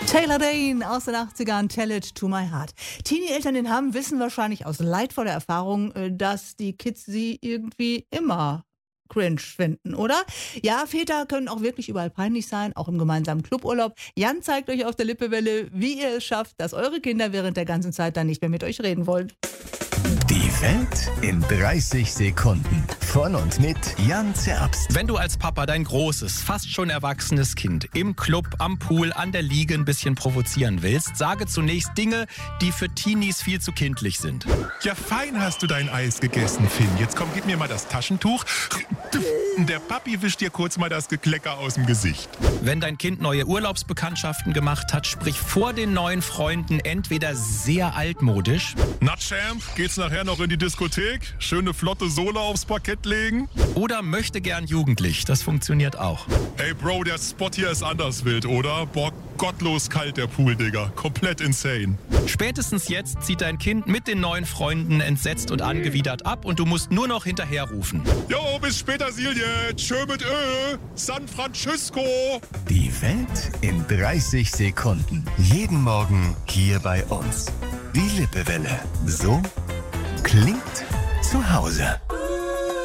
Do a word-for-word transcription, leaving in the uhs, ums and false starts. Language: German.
Taylor Dane aus den achtzigern, Tell It to My Heart. Teenie-Eltern, den haben, wissen wahrscheinlich aus leidvoller Erfahrung, dass die Kids sie irgendwie immer cringe finden, oder? Ja, Väter können auch wirklich überall peinlich sein, auch im gemeinsamen Cluburlaub. Jan zeigt euch auf der Lippewelle, wie ihr es schafft, dass eure Kinder während der ganzen Zeit dann nicht mehr mit euch reden wollen. Die Welt in dreißig Sekunden. Von und mit Jan Zerbst. Wenn du als Papa dein großes, fast schon erwachsenes Kind im Club, am Pool, an der Liege ein bisschen provozieren willst, sage zunächst Dinge, die für Teenies viel zu kindlich sind. Ja, fein hast du dein Eis gegessen, Finn. Jetzt komm, gib mir mal das Taschentuch. Der Papi wischt dir kurz mal das Geklecker aus dem Gesicht. Wenn dein Kind neue Urlaubsbekanntschaften gemacht hat, sprich vor den neuen Freunden entweder sehr altmodisch. Na, Champ, geht's nachher noch in die Diskothek? Schöne flotte Sohle aufs Parkett legen? Oder möchte gern jugendlich, das funktioniert auch. Ey Bro, der Spot hier ist anders wild, oder? Boah, gottlos kalt der Pool, Digga. Komplett insane. Spätestens jetzt zieht dein Kind mit den neuen Freunden entsetzt und angewidert ab und du musst nur noch hinterherrufen. Jo, bis später, Silje. Tschö mit Ö. San Francisco. Die Welt in dreißig Sekunden. Jeden Morgen hier bei uns. Die Lippewelle. So klingt zu Hause.